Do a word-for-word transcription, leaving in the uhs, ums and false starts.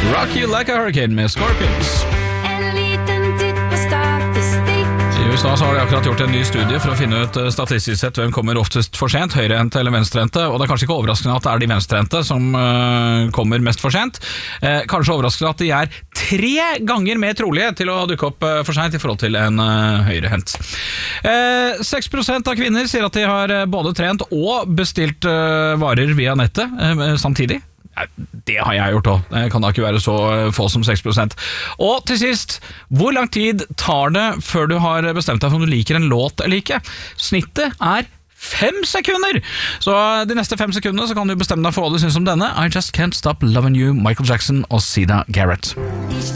Rock You Like a Hurricane med Scorpions. I U S A så har de akkurat gjort en ny studie for å finne ut statistisk sett hvem kommer oftest for sent, høyrehendte eller venstrehendte, og det er kanskje ikke overraskende at det er de venstrehendte som uh, kommer mest for sent. Uh, kanskje overraskende at de er tre ganger mer trolige til å dukke opp uh, for sent i forhold til en uh, høyrehendt. Uh, seks prosent av kvinner sier at de har både trent og bestilt uh, varer via nettet uh, samtidig. Det har jeg gjort også. Det kan da ikke være så få som seks prosent. Og til sist, hvor lang tid tar det før du har bestemt deg for om du liker en låt eller ikke? Snittet er fem sekunder! Så de neste fem sekundene så kan du bestemme deg for hva du synes om denne. I Just Can't Stop Loving You, Michael Jackson og Sida Garrett.